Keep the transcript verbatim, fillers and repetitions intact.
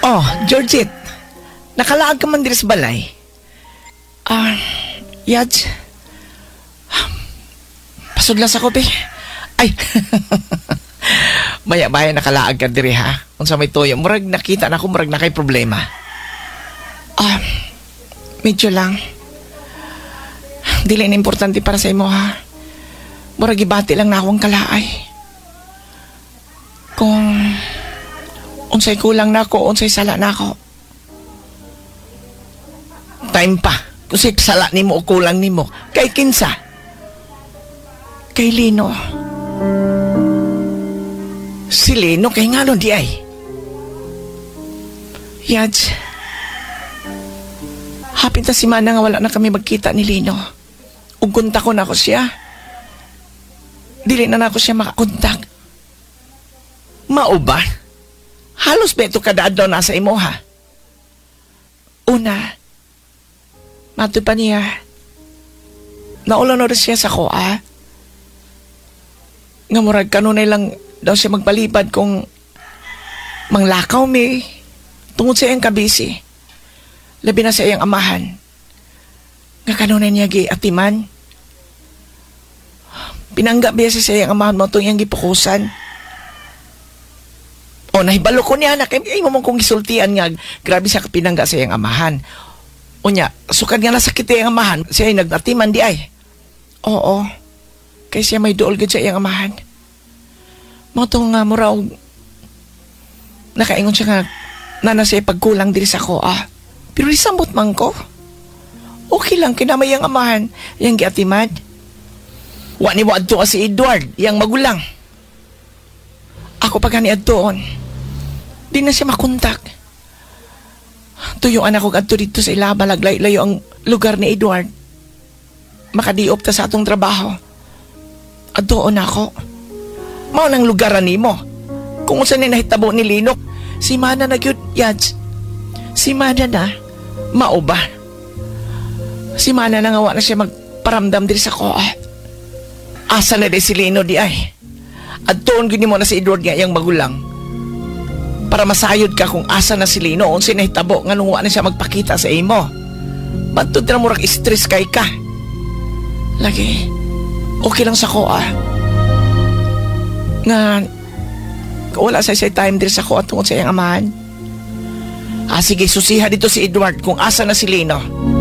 Oh, Georgette, nakalaag ka man diri sa balay. Ah, Yaj, pasudlas ako, be. Ay, maya-maya nakalaag ka diri, ha? Kung sa may toyo, murag nakita na ako, murag na kay problema. Ah, medyo lang. Dili na importante para sa imo, ha? Murag ibati lang na akong kalaay. Kung unsay kulang na ako, unsay sala na ako. Time pa. Kung say sala nimo o kulang nimo. Kay kinsa? Kay Lino. Si Lino kay ngano di ay? Yaj, hapit na si Mana nga wala na kami magkita ni Lino. Ugunta ko na ako siya. Dili na na ako siya makakontak. Mao ba? Halos beto kada adlaw na sa imo, ha? Una, mato pa niya. Naulan na rin siya sa koa. Nga murag kanunay lang daw siya magpalipad kung manglakaw mi tungod sa iyang kabisi. Labi na sa iyang amahan. Nga kanunay niya gi atiman. Pinangga biya sa iyang amahan mo itong iyang gipukusan. O, nahibalo ko niya, anak. Ay mo mong kong gisultian nga. Grabe siya kapinangga sa iyang amahan. O niya, sukad nga nasakit iyang amahan. Siya ay nagatiman di ay. Oo. Kaya siya may duol gud sa iyang amahan. Mo itong nga mura og nakaingon siya nga nana siya pagkulang diri sa ko, ah. Pero isambot man ko. Okay lang, kinamay ang amahan. Yang giatimad. Wa ni mo adto si Edward, yang magulang. Ako pa gani adtoon. Di na siya makontak. Tuyuan ako adto dito sa Ilaba, layo ang lugar ni Edward. Makadiop ta sa atong trabaho. Adtoon ako. Mao nang lugaran nimo. Kung saan ni nahitabo ni Lino, si Mana na gyud, Yaj. Si Mana na, mao ba? Si Mana na nga wa na siya magparamdam diri sa koa. Asa na di si Lino di ay. At tuon gini mo na si Edward nga yung magulang. Para masayod ka kung asa na si Lino o sinahitabo nga nung na siya magpakita sa imo. Bantod na murag stress kay ka. Lagi, okay lang sa ko, ah. Nga, wala sa say time din sa ko at tungkol sa iyang amahan. Ah, sige, susiha dito si Edward kung asa na si Lino.